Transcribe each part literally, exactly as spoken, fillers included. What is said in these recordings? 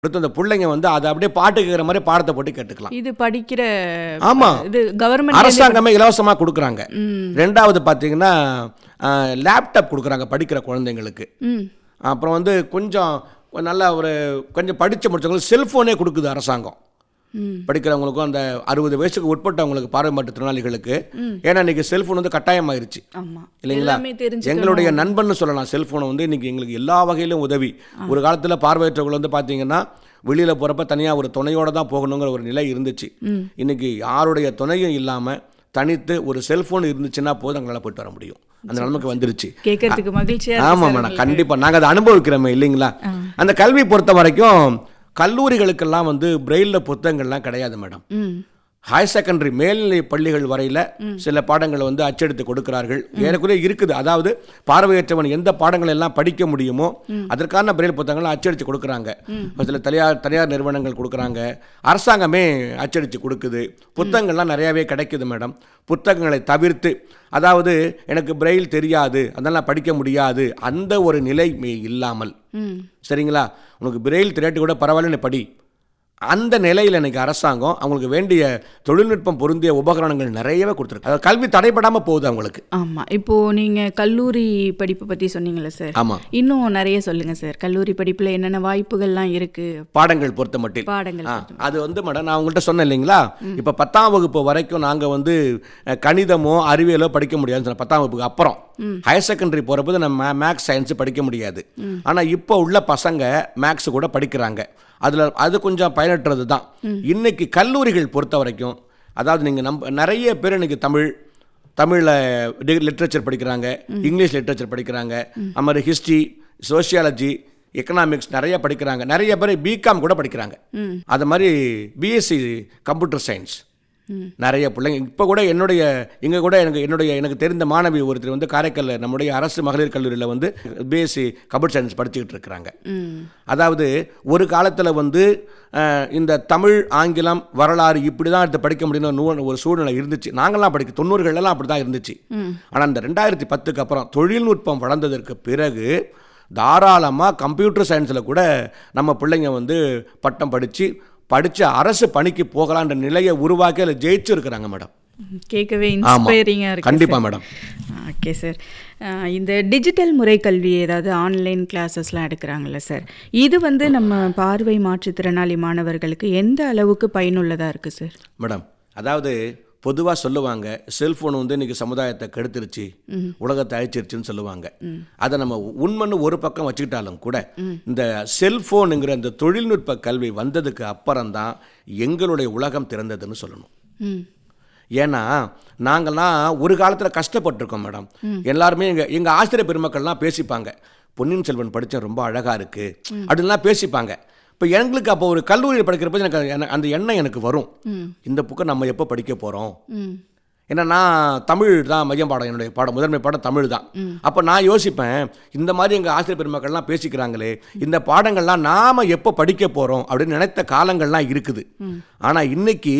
அடுத்து அந்த பிள்ளைங்க வந்து அதை அப்படியே பாட்டு கேட்குற மாதிரி பாடத்தை போட்டு கேட்டுக்கலாம். இது படிக்கிற ஆமா இது கவர்மெண்ட் அரசாங்கமே இலவசமாக கொடுக்குறாங்க. ரெண்டாவது பார்த்தீங்கன்னா லேப்டாப் கொடுக்குறாங்க படிக்கிற குழந்தைங்களுக்கு. அப்புறம் வந்து கொஞ்சம் நல்லா ஒரு கொஞ்சம் படித்து முடிச்சவங்களுக்கு செல்ஃபோனே கொடுக்குது அரசாங்கம் படிக்கிறவங்களுக்கும் அந்த அறுபது வயசுக்கு உட்பட்டவங்களுக்கு பார்வை மாற்றுத்திறனாளிகளுக்கு. ஏன்னா இன்னைக்கு செல்ஃபோன் வந்து கட்டாயமாயிருச்சு இல்லைங்களா? எங்களுடைய நண்பன் சொல்லலாம். செல்ஃபோனை வந்து இன்னைக்கு எங்களுக்கு எல்லா வகையிலும் உதவி. ஒரு காலத்தில் பார்வையற்றவர்கள் வந்து பார்த்தீங்கன்னா வெளியில் போகிறப்ப தனியாக ஒரு துணையோடு தான் போகணுங்கிற ஒரு நிலை இருந்துச்சு. இன்னைக்கு யாருடைய துணையும் இல்லாமல் தனித்து ஒரு செல்ஃபோன் இருந்துச்சுன்னா போதும் எங்களால் போயிட்டு வர முடியும். அந்த நிலைமைக்கு வந்துருச்சு. கேட்கறதுக்கு மகிழ்ச்சியா. ஆமாம் மேடம், கண்டிப்பாக நாங்கள் அதை அனுபவிக்கிறோமே இல்லைங்களா? அந்த கல்வி பொறுத்த வரைக்கும் கல்லூரிகளுக்கெல்லாம் வந்து பிரெயிலில் புத்தகங்கள்லாம் கிடையாது மேடம். ஹையர் செகண்டரி மேல்நிலை பள்ளிகள் வரையில் சில பாடங்களை வந்து அச்சடித்து கொடுக்கிறார்கள். ஏறக்குறைய இருக்குது. அதாவது பார்வையற்றவன் எந்த பாடங்கள் எல்லாம் படிக்க முடியுமோ அதற்கான பிரெயில் புத்தகங்களை அச்சடித்து கொடுக்குறாங்க. சில தனியார் தனியார் நிறுவனங்கள் கொடுக்குறாங்க, அரசாங்கமே அச்சடித்து கொடுக்குது. புத்தகங்கள்லாம் நிறையாவே கிடைக்குது மேடம். புத்தகங்களை தவிர்த்து, அதாவது எனக்கு பிரெயில் தெரியாது அதெல்லாம் படிக்க முடியாது அந்த ஒரு நிலை இல்லாமல், சரிங்களா, உனக்கு பிரெயில் தெரியாட்டி கூட பரவாயில்ல படி, அந்த நிலையில் இன்னைக்கு அரசாங்கம் அவங்களுக்கு வேண்டிய தொழில்நுட்பம் பொருந்திய உபகரணங்கள் நிறையவே கொடுத்துருக்கு. அதாவது கல்வி தடைபடாமல் போகுது அவங்களுக்கு. ஆமாம். இப்போது நீங்கள் கல்லூரி படிப்பு பற்றி சொன்னீங்களே சார். ஆமாம், இன்னும் நிறைய சொல்லுங்கள் சார். கல்லூரி படிப்பில் என்னென்ன வாய்ப்புகள்லாம் இருக்குது பாடங்கள் பொறுத்த மட்டும்? பாடங்கள் அது வந்து மேடம் நான் உங்கள்கிட்ட சொன்னேன் இல்லைங்களா, இப்போ பத்தாம் வகுப்பு வரைக்கும் நாங்கள் வந்து கணிதமோ அறிவியலோ படிக்க முடியாதுன்னு சொன்னோம். பத்தாம் வகுப்புக்கு அப்புறம் ஹையர் செகண்டரி போகிறப்போது நம்ம மேக்ஸ் சயின்ஸு படிக்க முடியாது. ஆனால் இப்போ உள்ள பசங்க மேக்ஸ் கூட படிக்கிறாங்க. அதில் அது கொஞ்சம் பயனற்றது தான். இன்னைக்கு கல்லூரிகள் பொறுத்த வரைக்கும், அதாவது நீங்கள் நம்ப நிறைய பேர் இன்னைக்கு தமிழ் தமிழில் லிட்ரேச்சர் படிக்கிறாங்க, இங்கிலீஷ் லிட்ரேச்சர் படிக்கிறாங்க, அது மாதிரி ஹிஸ்ட்ரி, சோஷியாலஜி, எக்கனாமிக்ஸ் நிறைய படிக்கிறாங்க. நிறைய பேர் பிகாம் கூட படிக்கிறாங்க. அது மாதிரி பிஎஸ்சி கம்ப்யூட்டர் சயின்ஸ் நிறைய பிள்ளைங்க இப்போ கூட என்னுடைய இங்கே கூட எனக்கு என்னுடைய எனக்கு தெரிந்த மாணவி ஒருத்தர் வந்து காரைக்கால் நம்முடைய அரசு மகளிர் கல்லூரியில் வந்து பிஎஸ்சி கம்ப்யூட்டர் சயின்ஸ் படிச்சுக்கிட்டு இருக்கிறாங்க. அதாவது ஒரு காலத்தில் வந்து இந்த தமிழ், ஆங்கிலம், வரலாறு இப்படி தான் எடுத்து படிக்க முடியும்னு ஒரு சூழ்நிலை இருந்துச்சு. நாங்கள்லாம் படிக்க தொண்ணூறுகளெல்லாம் அப்படி தான் இருந்துச்சு. ஆனால் இந்த ரெண்டாயிரத்தி பத்துக்கு அப்புறம் தொழில்நுட்பம் வளர்ந்ததற்கு பிறகு தாராளமாக கம்ப்யூட்டர் சயின்ஸில் கூட நம்ம பிள்ளைங்க வந்து பட்டம் படித்து படித்து அரசு பணிக்கு போகலான்ற நிலையை உருவாக்கி அதில் ஜெயிச்சிருக்கிறாங்க மேடம். கேட்கவே இன்ஸ்பைரிங்காக இருக்கு. கண்டிப்பாக மேடம். Okay sir. இந்த டிஜிட்டல் முறை கல்வி, ஏதாவது ஆன்லைன் கிளாஸஸ்லாம் எடுக்கிறாங்கல்ல சார், இது வந்து நம்ம பார்வை மாற்றுத்திறனாளி மாணவர்களுக்கு எந்த அளவுக்கு பயனுள்ளதாக இருக்குது சார்? மேடம், அதாவது பொதுவாக சொல்லுவாங்க செல்ஃபோன் வந்து இன்றைக்கி சமுதாயத்தை கெடுத்துருச்சு, உலகத்தை அழிச்சிருச்சுன்னு சொல்லுவாங்க. அதை நம்ம உண்மைன்னு ஒரு பக்கம் வச்சுக்கிட்டாலும் கூட இந்த செல்ஃபோனுங்கிற இந்த தொழில்நுட்ப கல்வி வந்ததுக்கு அப்புறம்தான் எங்களுடைய உலகம் திறந்ததுன்னு சொல்லணும். ஏன்னா நாங்கள்லாம் ஒரு காலத்தில் கஷ்டப்பட்டிருக்கோம் மேடம். எல்லாருமே எங்கள் எங்கள் ஆசிரியர் பெருமக்கள்லாம் பேசிப்பாங்க, பொன்னியின் செல்வன் படித்தேன் ரொம்ப அழகாக இருக்குது அப்படின்லாம் பேசிப்பாங்க. இப்போ எங்களுக்கு அப்போ ஒரு கல்லூரியில் படிக்கிறப்ப எனக்கு அந்த எண்ணம் எனக்கு வரும், இந்த புக்கை நம்ம எப்போ படிக்க போகிறோம். ஏன்னா நான் தமிழ் தான் மையம் பாடம், என்னுடைய பாடம் முதன்மை பாடம் தமிழ் தான். அப்போ நான் யோசிப்பேன், இந்த மாதிரி எங்கள் ஆசிரியர் பெருமக்கள்லாம் பேசிக்கிறாங்களே, இந்த பாடங்கள்லாம் நாம் எப்போ படிக்க போகிறோம் அப்படின்னு நினைத்த காலங்கள்லாம் இருக்குது. ஆனால் இன்னைக்கு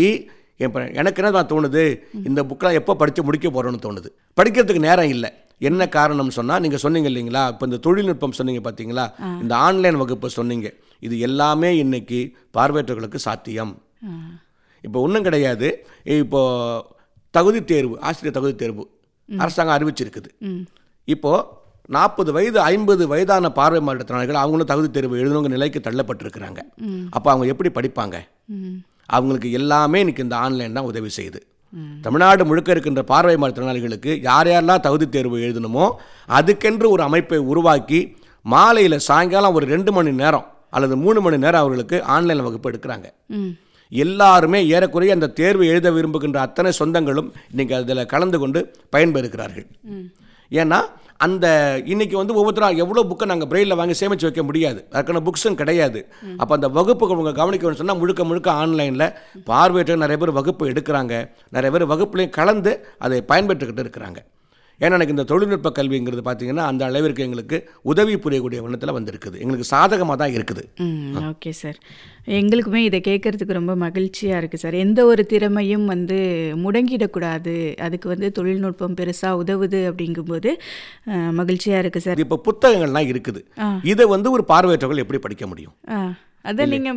எனக்கு என்ன தோணுது, இந்த புக்கெலாம் எப்போ படித்து முடிக்க போகிறோன்னு தோணுது. படிக்கிறதுக்கு நேரம் இல்லை. என்ன காரணம் சொன்னால், நீங்கள் சொன்னீங்க இல்லைங்களா, இப்போ இந்த தொழில்நுட்பம் சொன்னீங்க பார்த்தீங்களா, இந்த ஆன்லைன் வகுப்பு சொன்னீங்க, இது எல்லாமே இன்னைக்கு பார்வையற்றவர்களுக்கு சாத்தியம். இப்போ ஒன்றும் கிடையாது. இப்போது தகுதி தேர்வு, ஆசிரியர் தகுதி தேர்வு அரசாங்கம் அறிவிச்சிருக்குது. இப்போது நாற்பது வயது ஐம்பது வயதான பார்வை மாற்றுத்திறனாளிகள் அவங்களும் தகுதி தேர்வு எழுதணுங்கிற நிலைக்கு தள்ளப்பட்டிருக்கிறாங்க. அப்போ அவங்க எப்படி படிப்பாங்க? அவங்களுக்கு எல்லாமே இன்னைக்கு இந்த ஆன்லைன் தான் உதவி செய்யுது. தமிழ்நாடு முழுக்க இருக்கின்ற பார்வை மாற்றுத்திறனாளிகளுக்கு யார் யாரெல்லாம் தகுதி தேர்வு எழுதணுமோ அதுக்கென்று ஒரு அமைப்பை உருவாக்கி மாலையில் சாயங்காலம் ஒரு ரெண்டு மணி நேரம் அல்லது மூணு மணி நேரம் அவர்களுக்கு ஆன்லைன் வகுப்பு எடுக்கிறாங்க. எல்லாருமே ஏறக்குறைய அந்த தேர்வு எழுத விரும்புகின்ற அத்தனை சொந்தங்களும் இன்னைக்கு அதில் கலந்து கொண்டு பயன்பெறுகிறார்கள். ஏன்னா அந்த இன்னைக்கு வந்து ஒவ்வொருத்தரும் எவ்வளோ புக்கை நாங்கள் பிரெயிலில் வாங்கி சேமித்து வைக்க முடியாது, அதுக்கான புக்ஸும் கிடையாது. அப்போ அந்த வகுப்புகள் உங்கள் கவனிக்கணும்னு சொன்னால் முழுக்க முழுக்க ஆன்லைனில் பார்வையற்ற நிறைய பேர் வகுப்பு எடுக்கிறாங்க, நிறைய பேர் வகுப்புலையும் கலந்து அதை பயன்பெற்றுக்கிட்டு இருக்கிறாங்க. ஏன்னா எனக்கு இந்த தொழில்நுட்ப கல்விங்கிறது பார்த்தீங்கன்னா அந்த அளவிற்கு எங்களுக்கு உதவி புரியக்கூடிய வண்ணத்தில் வந்திருக்குது, எங்களுக்கு சாதகமாக தான் இருக்குது. ஓகே சார், எங்களுக்குமே இதை கேட்குறதுக்கு ரொம்ப மகிழ்ச்சியாக இருக்குது சார். எந்த ஒரு திறமையும் வந்து முடங்கிடக்கூடாது, அதுக்கு வந்து தொழில்நுட்பம் பெருசாக உதவுது அப்படிங்கும்போது மகிழ்ச்சியாக இருக்குது சார். இப்போ புத்தகங்கள்லாம் இருக்குது, இதை வந்து ஒரு பார்வையற்றவர்கள் எப்படி படிக்க முடியும்? அதை நீங்கள்